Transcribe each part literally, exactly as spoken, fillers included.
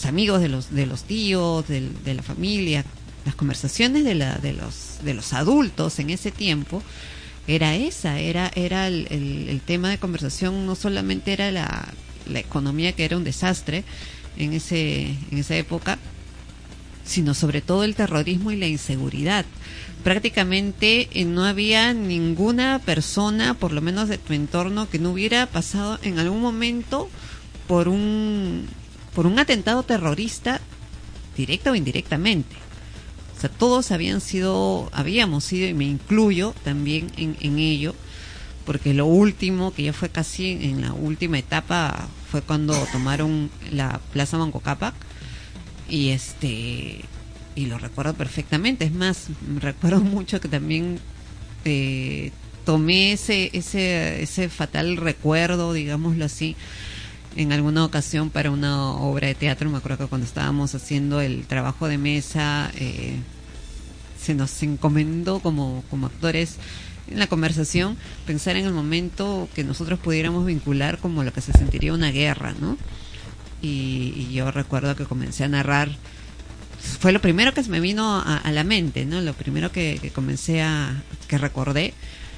los amigos de los de los tíos, de, de la familia, las conversaciones de la de los de los adultos en ese tiempo era esa, era era el, el, el tema de conversación. No solamente era la, la economía, que era un desastre en ese en esa época, sino sobre todo el terrorismo y la inseguridad. Prácticamente eh, no había ninguna persona, por lo menos de tu entorno, que no hubiera pasado en algún momento por un por un atentado terrorista, directa o indirectamente. O sea, todos habían sido, habíamos sido, y me incluyo también en, en ello, porque lo último, que ya fue casi en la última etapa, fue cuando tomaron la Plaza Manco Cápac, y este y lo recuerdo perfectamente. Es más, recuerdo mucho que también eh, tomé ese ese ese fatal recuerdo, digámoslo así, en alguna ocasión para una obra de teatro. Me acuerdo que cuando estábamos haciendo el trabajo de mesa, eh, se nos encomendó como como actores en la conversación pensar en el momento que nosotros pudiéramos vincular como lo que se sentiría una guerra, ¿no? Y, y yo recuerdo que comencé a narrar. Fue lo primero que se me vino a, a la mente, ¿no? Lo primero que, que comencé a, que recordé,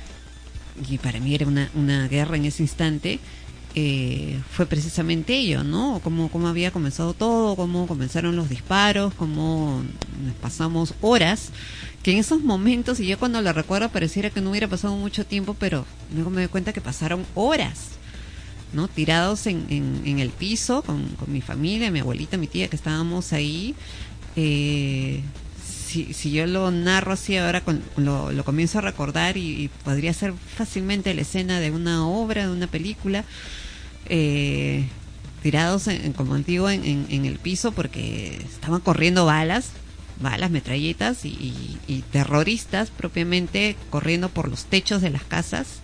y para mí era una, una guerra en ese instante, eh, fue precisamente ello, ¿no? Cómo, cómo había comenzado todo, cómo comenzaron los disparos, cómo nos pasamos horas, que en esos momentos, y yo cuando lo recuerdo pareciera que no hubiera pasado mucho tiempo, pero luego me doy cuenta que pasaron horas, ¿no? Tirados en, en, en el piso con, con mi familia, mi abuelita, mi tía, que estábamos ahí. Eh, si, si yo lo narro así ahora, con, lo, lo comienzo a recordar, y, y podría ser fácilmente la escena de una obra, de una película, eh, tirados, en, como digo, en, en, en el piso, porque estaban corriendo balas, balas, metralletas y, y, y terroristas propiamente corriendo por los techos de las casas.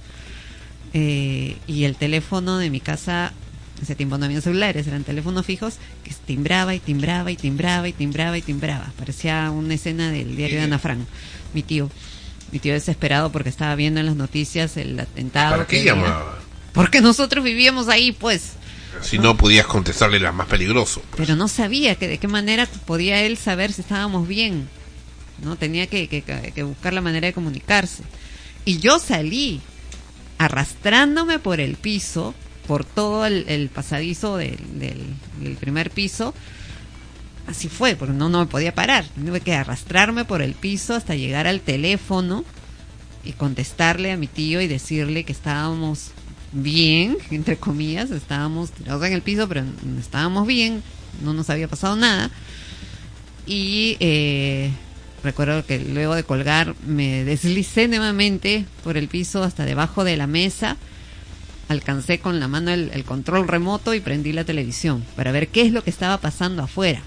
Eh, y el teléfono de mi casa, en ese tiempo no había celulares, eran teléfonos fijos, que timbraba y timbraba y timbraba y timbraba y timbraba. Parecía una escena del diario de Ana Frank. Mi tío, mi tío desesperado porque estaba viendo en las noticias el atentado. ¿Para qué llamaba? Porque nosotros vivíamos ahí, pues. Si no, no podías contestarle, era más peligroso. Pues. Pero no sabía que de qué manera podía él saber si estábamos bien, ¿no? Tenía que, que, que buscar la manera de comunicarse. Y yo salí arrastrándome por el piso, por todo el, el pasadizo del, del, del primer piso. Así fue, porque no, no me podía parar. Tuve que arrastrarme por el piso hasta llegar al teléfono y contestarle a mi tío y decirle que estábamos bien, entre comillas, estábamos tirados en el piso, pero estábamos bien, no nos había pasado nada. Y eh, recuerdo que luego de colgar me deslicé nuevamente por el piso hasta debajo de la mesa, alcancé con la mano el, el control remoto y prendí la televisión para ver qué es lo que estaba pasando afuera.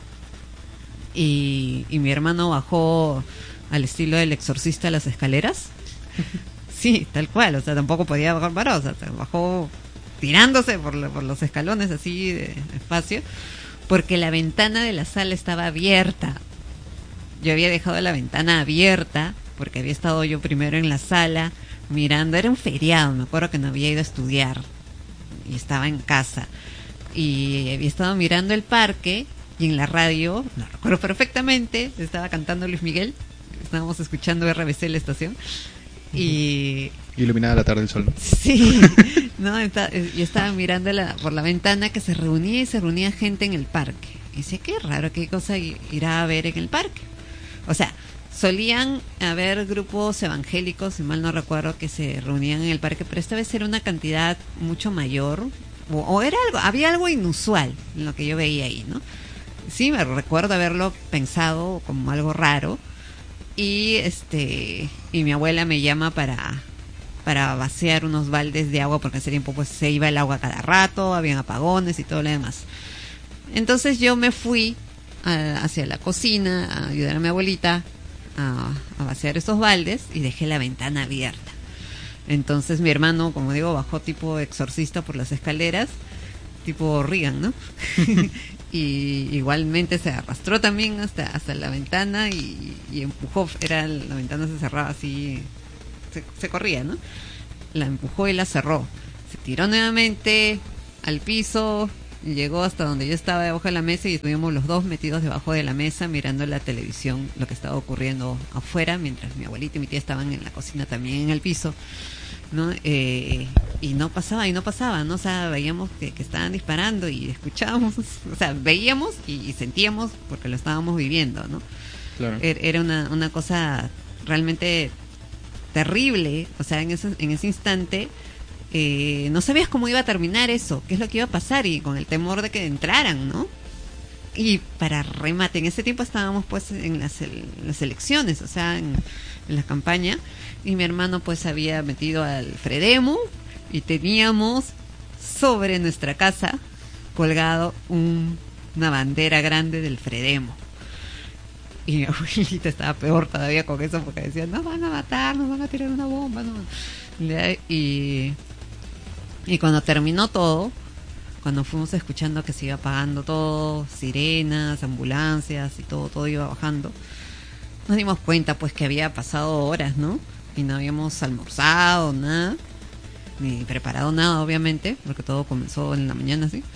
Y, y mi hermano bajó al estilo del exorcista a las escaleras. Sí, tal cual, o sea, tampoco podía bajar parado, o sea, bajó tirándose por, por los escalones así de espacio, porque la ventana de la sala estaba abierta. Yo había dejado la ventana abierta porque había estado yo primero en la sala mirando, era un feriado, me acuerdo que no había ido a estudiar y estaba en casa y había estado mirando el parque, y en la radio, lo recuerdo perfectamente, estaba cantando Luis Miguel, estábamos escuchando R B C, la estación, y iluminada la tarde del sol. Sí, no, está, yo estaba mirando la, por la ventana que se reunía y se reunía gente en el parque. Y dice, qué raro, qué cosa irá a ver en el parque. O sea, solían haber grupos evangélicos, si mal no recuerdo, que se reunían en el parque, pero esta vez era una cantidad mucho mayor, o, o era algo, había algo inusual en lo que yo veía ahí, ¿no? Sí, me recuerdo haberlo pensado como algo raro. Y este y mi abuela me llama para para vaciar unos baldes de agua, porque en ese tiempo pues se iba el agua cada rato, habían apagones y todo lo demás. Entonces yo me fui a, hacia la cocina a ayudar a mi abuelita a, a vaciar esos baldes y dejé la ventana abierta. Entonces mi hermano, como digo, bajó tipo exorcista por las escaleras, tipo Reagan, ¿no? Y igualmente se arrastró también hasta hasta la ventana y, y empujó, era la ventana se cerraba así, se, se corría, ¿no? La empujó y la cerró. Se tiró nuevamente al piso, llegó hasta donde yo estaba debajo de la mesa y estuvimos los dos metidos debajo de la mesa mirando la televisión, lo que estaba ocurriendo afuera, mientras mi abuelita y mi tía estaban en la cocina también en el piso, ¿no? Eh, y no pasaba, y no pasaba, ¿no? O sea, veíamos que, que estaban disparando y escuchábamos, o sea, veíamos y, y sentíamos porque lo estábamos viviendo, ¿no? Claro. Era una, una cosa realmente terrible, o sea, en ese, en ese instante eh, no sabías cómo iba a terminar eso, qué es lo que iba a pasar, y con el temor de que entraran, ¿no? Y para remate, en ese tiempo estábamos pues en las, en las elecciones, o sea, en, en la campaña, y mi hermano pues había metido al Fredemo y teníamos sobre nuestra casa colgado un, una bandera grande del Fredemo. Y mi abuelita estaba peor todavía con eso porque decía, nos van a matar, nos van a tirar una bomba, no. Y, y cuando terminó todo, cuando fuimos escuchando que se iba apagando todo, sirenas, ambulancias y todo, todo iba bajando, nos dimos cuenta pues que había pasado horas, ¿no? Y no habíamos almorzado, nada, ni preparado nada, obviamente, porque todo comenzó en la mañana, ¿sí?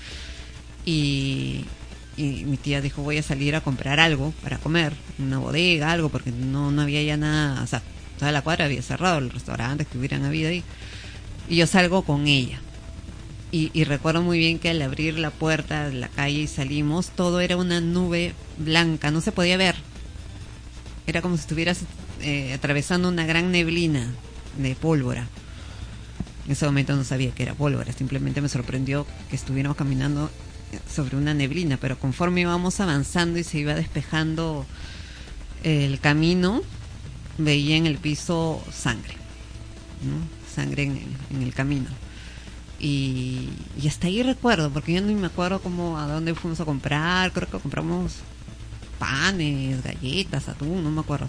Y... y mi tía dijo, voy a salir a comprar algo para comer, una bodega, algo, porque no, no había ya nada, o sea, toda la cuadra había cerrado, los restaurantes que hubieran habido ahí, y yo salgo con ella, y, y recuerdo muy bien que al abrir la puerta de la calle y salimos, todo era una nube blanca, no se podía ver, era como si estuvieras eh, atravesando una gran neblina de pólvora. En ese momento no sabía que era pólvora, simplemente me sorprendió que estuviéramos caminando sobre una neblina, pero conforme íbamos avanzando y se iba despejando el camino, veía en el piso sangre, ¿no? Sangre en el, en el camino. Y, y hasta ahí recuerdo, porque yo no me acuerdo cómo, a dónde fuimos a comprar, creo que compramos panes, galletas, atún, no me acuerdo.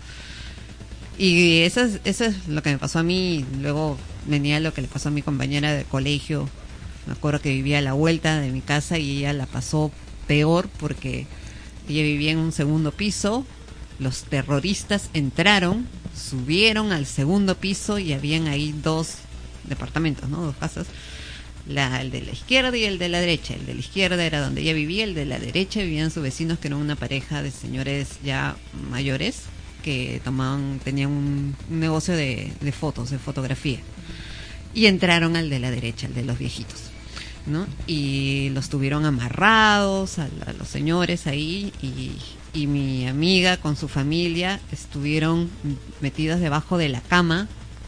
Y eso es, eso es lo que me pasó a mí. Luego venía lo que le pasó a mi compañera de colegio. Me acuerdo que vivía a la vuelta de mi casa y ella la pasó peor porque ella vivía en un segundo piso. Los terroristas entraron, subieron al segundo piso y habían ahí dos departamentos, ¿no? Dos casas. La, el de la izquierda y el de la derecha. El de la izquierda era donde ella vivía, el de la derecha vivían sus vecinos, que eran una pareja de señores ya mayores que tomaban, tenían un, un negocio de, de fotos, de fotografía. Y entraron al de la derecha, el de los viejitos, ¿no? Y los tuvieron amarrados a, a los señores ahí, y, y mi amiga con su familia estuvieron metidas debajo de la cama,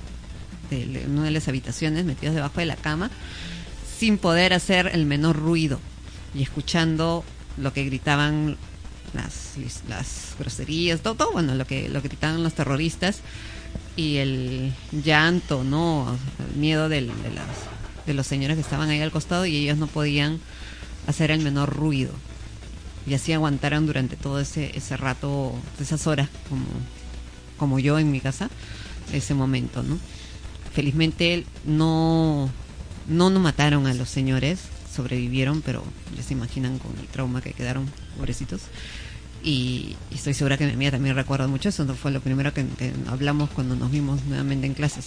de una de las habitaciones, metidas debajo de la cama, sin poder hacer el menor ruido y escuchando lo que gritaban las, las groserías, todo, todo, bueno, lo que, lo que gritaban los terroristas, y el llanto, ¿no? El miedo del, de, las, de los señores que estaban ahí al costado, y ellos no podían hacer el menor ruido. Y así aguantaron durante todo ese, ese rato, esas horas, como, como yo en mi casa, ese momento, ¿no? Felizmente no, no nos mataron a los señores, sobrevivieron, pero ya se imaginan con el trauma que quedaron, pobrecitos. Y, y estoy segura que mi amiga también recuerda mucho eso. No fue lo primero que, que hablamos cuando nos vimos nuevamente en clases.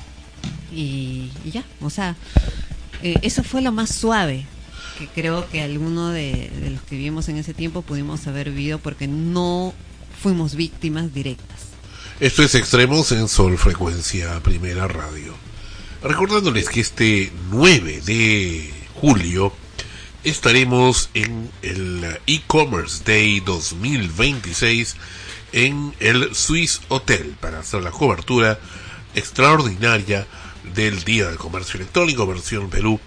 Y, y ya, o sea, eh, eso fue lo más suave que creo que alguno de, de los que vivimos en ese tiempo pudimos haber vivido, porque no fuimos víctimas directas. Esto es Extremos en Sol Frecuencia Primera Radio. Recordándoles que este nueve de julio estaremos en el E-Commerce Day dos mil veintiséis en el Swiss Hotel para hacer la cobertura extraordinaria del Día del Comercio Electrónico versión Perú.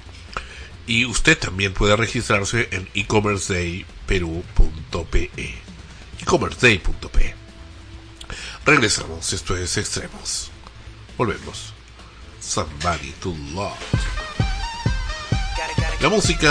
Y usted también puede registrarse en e commerce day perú punto pe e e commerce day punto pe e. Regresamos, esto es Extremos. Volvemos. Somebody to Love. La música